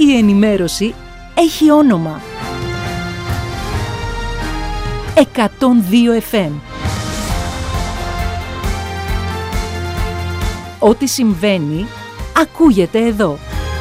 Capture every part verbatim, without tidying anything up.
Η ενημέρωση έχει όνομα. εκατόν δύο εφ εμ. Ό,τι συμβαίνει, ακούγεται εδώ.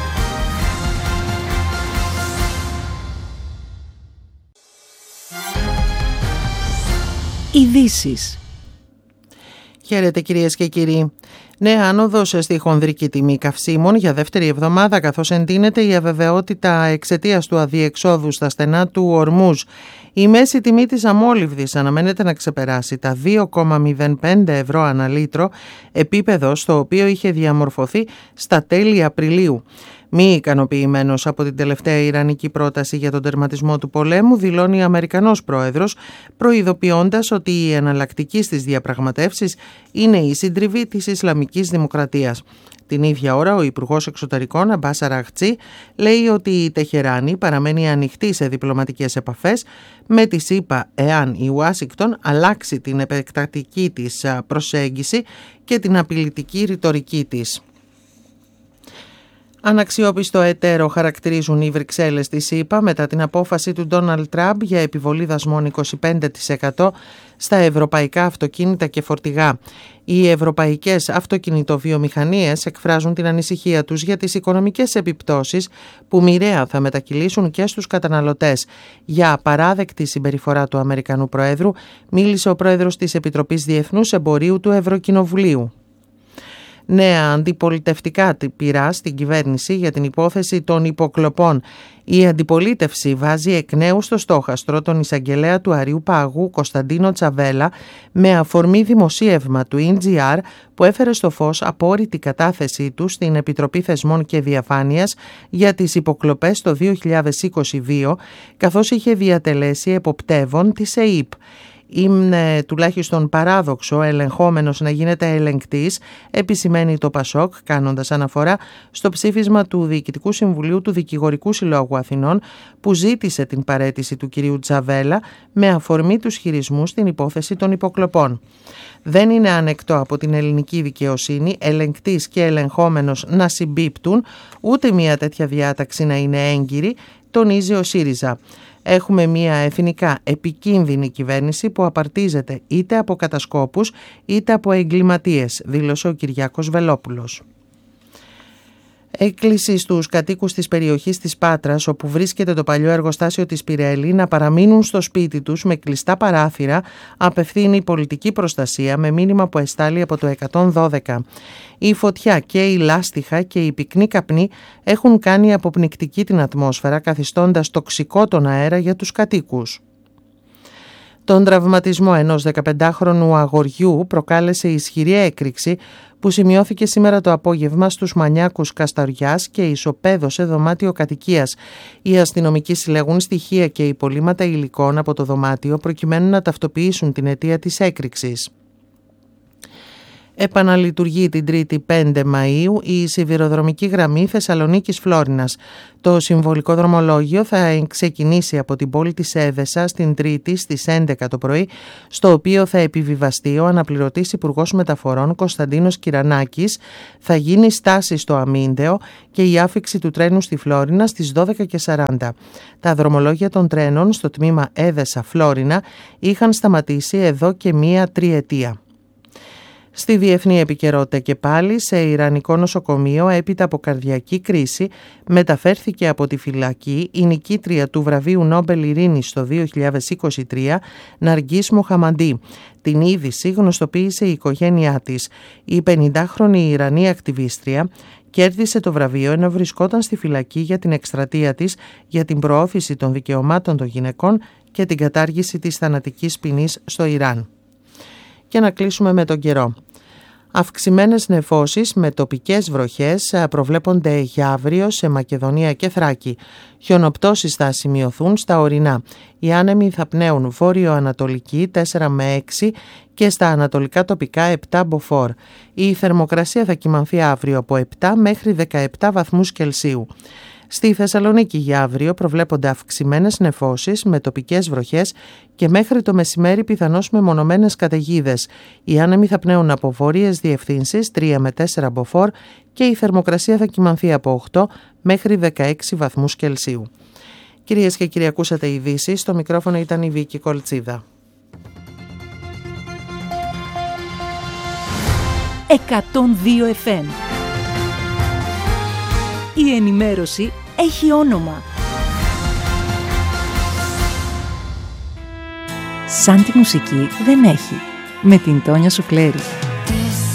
Ειδήσεις. Χαίρετε κυρίες και κύριοι. Νέα άνοδος στη χονδρική τιμή καυσίμων για δεύτερη εβδομάδα, καθώς εντείνεται η αβεβαιότητα εξαιτίας του αδιεξόδου στα στενά του Ορμούζ. Η μέση τιμή της αμόλυβδης αναμένεται να ξεπεράσει τα δύο κόμμα μηδέν πέντε ευρώ ανά λίτρο, επίπεδο στο οποίο είχε διαμορφωθεί στα τέλη Απριλίου. Μη ικανοποιημένος από την τελευταία ιρανική πρόταση για τον τερματισμό του πολέμου, δηλώνει ο Αμερικανός πρόεδρος, προειδοποιώντας ότι η εναλλακτική στις διαπραγματεύσεις είναι η συντριβή της Ισλαμικής Δημοκρατίας. Την ίδια ώρα, ο Υπουργός Εξωτερικών Αμπάς Αραγτσί λέει ότι η Τεχεράνη παραμένει ανοιχτή σε διπλωματικές επαφές με τη ΣΥΠΑ εάν η Ουάσιγκτον αλλάξει την επεκτατική της προσέγγιση και την απειλητική ρητορική της. Αναξιόπιστο εταίρο χαρακτηρίζουν οι Βρυξέλλες της ΣΥΠΑ μετά την απόφαση του Ντόναλντ Τραμπ για επιβολή δασμών είκοσι πέντε τοις εκατό στα ευρωπαϊκά αυτοκίνητα και φορτηγά. Οι ευρωπαϊκές αυτοκινητοβιομηχανίες εκφράζουν την ανησυχία τους για τις οικονομικές επιπτώσεις που μοιραία θα μετακυλήσουν και στους καταναλωτές. Για απαράδεκτη συμπεριφορά του Αμερικανού Προέδρου μίλησε ο πρόεδρος της Επιτροπής Διεθνούς Εμπορίου του Ευρωκοινοβουλίου. Νέα αντιπολιτευτικά πειρά στην κυβέρνηση για την υπόθεση των υποκλοπών. Η αντιπολίτευση βάζει εκ νέου στο στόχαστρο τον εισαγγελέα του Αριού Πάγου Κωνσταντίνο Τσαβέλα με αφορμή δημοσίευμα του ι τζι αρ που έφερε στο φως απόρριτη κατάθεσή του στην Επιτροπή Θεσμών και Διαφάνειας για τις υποκλοπές το δύο χιλιάδες είκοσι δύο, καθώς είχε διατελέσει εποπτεύων της ΕΥΠ. Είναι τουλάχιστον παράδοξο ελεγχόμενος να γίνεται ελεγκτής, επισημαίνει το Πασόκ, κάνοντας αναφορά στο ψήφισμα του Διοικητικού Συμβουλίου του Δικηγορικού Συλλόγου Αθηνών που ζήτησε την παραίτηση του κυρίου Τσαβέλα με αφορμή τους χειρισμούς στην υπόθεση των υποκλοπών. Δεν είναι ανεκτό από την ελληνική δικαιοσύνη ελεγκτής και ελεγχόμενος να συμπίπτουν, ούτε μια τέτοια διάταξη να είναι έγκυρη, τονίζει ο ΣΥΡΙΖΑ. Έχουμε μια εθνικά επικίνδυνη κυβέρνηση που απαρτίζεται είτε από κατασκόπους είτε από εγκληματίες, δήλωσε ο Κυριάκος Βελόπουλος. Έκκληση στους κατοίκους της περιοχής της Πάτρας, όπου βρίσκεται το παλιό εργοστάσιο της Πιρέλη, να παραμείνουν στο σπίτι τους με κλειστά παράθυρα, απευθύνει η πολιτική προστασία με μήνυμα που εστάλει από το εκατόν δώδεκα. Η φωτιά και η λάστιχα και η πυκνή καπνή έχουν κάνει αποπνικτική την ατμόσφαιρα, καθιστώντας τοξικό τον αέρα για τους κατοίκους. Τον τραυματισμό ενός δεκαπεντάχρονου αγοριού προκάλεσε ισχυρή έκρηξη που σημειώθηκε σήμερα το απόγευμα στους Μανιάκους Κασταριάς και ισοπαίδωσε δωμάτιο κατοικίας. Οι αστυνομικοί συλλέγουν στοιχεία και υπολείμματα υλικών από το δωμάτιο προκειμένου να ταυτοποιήσουν την αιτία της έκρηξης. Επαναλειτουργεί την Τρίτη πέντε Μαΐου η σιδηροδρομική γραμμή Θεσσαλονίκης-Φλόρινας. Το συμβολικό δρομολόγιο θα ξεκινήσει από την πόλη της Έδεσα στην Τρίτη στις έντεκα το πρωί, στο οποίο θα επιβιβαστεί ο αναπληρωτής Υπουργός Μεταφορών Κωνσταντίνος Κυρανάκης, θα γίνει στάση στο Αμίντεο και η άφιξη του τρένου στη Φλόρινα στις δώδεκα και σαράντα. Τα δρομολόγια των τρένων στο τμήμα Έδεσα-Φλόρινα είχαν σταματήσει εδώ και μία τριετία. Στη διεθνή επικαιρότητα και πάλι, σε ιρανικό νοσοκομείο έπειτα από καρδιακή κρίση μεταφέρθηκε από τη φυλακή η νικήτρια του βραβείου Νόμπελ Ειρήνης το δύο χιλιάδες είκοσι τρία, Ναργκίς Μοχαμαντί. Την είδηση γνωστοποίησε η οικογένειά της. Η πενηντάχρονη Ιρανή ακτιβίστρια κέρδισε το βραβείο ενώ βρισκόταν στη φυλακή για την εκστρατεία της για την προώθηση των δικαιωμάτων των γυναικών και την κατάργηση της θανατικής ποινής στο Ιράν. Και να κλείσουμε με τον καιρό. Αυξημένες νεφώσεις με τοπικές βροχές προβλέπονται για αύριο σε Μακεδονία και Θράκη. Χιονοπτώσεις θα σημειωθούν στα ορεινά. Οι άνεμοι θα πνέουν βόρειο-ανατολική τέσσερα με έξι και στα ανατολικά τοπικά επτά μποφόρ. Η θερμοκρασία θα κυμανθεί αύριο από επτά μέχρι δεκαεπτά βαθμούς Κελσίου. Στη Θεσσαλονίκη για αύριο προβλέπονται αυξημένες νεφώσεις με τοπικές βροχές και μέχρι το μεσημέρι πιθανώς μεμονωμένες καταιγίδες. Οι άνεμοι θα πνέουν από βόρειες διευθύνσεις τρία με τέσσερα μποφόρ και η θερμοκρασία θα κυμανθεί από οκτώ μέχρι δεκαέξι βαθμούς Κελσίου. Κυρίες και κύριοι, ακούσατε ειδήσεις. Στο μικρόφωνο ήταν η Βίκη Κολτσίδα. εκατόν δύο εφ εμ. Η ενημέρωση έχει όνομα. Σαν τη μουσική δεν έχει. Με την Τόνια Σουφλέρη.